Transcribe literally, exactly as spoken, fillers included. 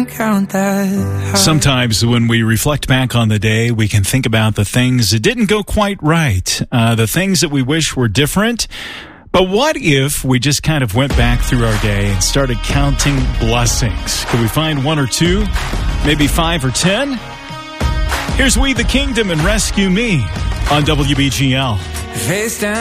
can't count that high. Sometimes when we reflect back on the day, we can think about the things that didn't go quite right, uh, the things that we wish were different. But what if we just kind of went back through our day and started counting blessings? Could we find one or two, maybe five or ten? Here's We the Kingdom and Rescue Me on W B G L. Face down.